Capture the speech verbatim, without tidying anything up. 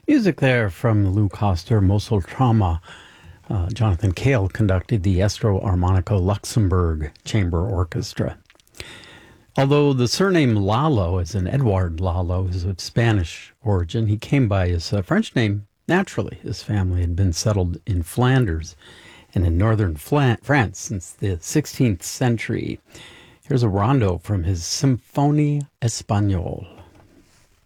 Music there from Lou Coster, Mosul Trauma. Uh, Jonathan Cale conducted the Estro Armonico Luxembourg Chamber Orchestra. Although the surname Lalo, as in Edouard Lalo, is of Spanish origin, he came by his uh, French name naturally. His family had been settled in Flanders and in northern Flan- France since the sixteenth century. Here's a rondo from his Symphonie Espagnole.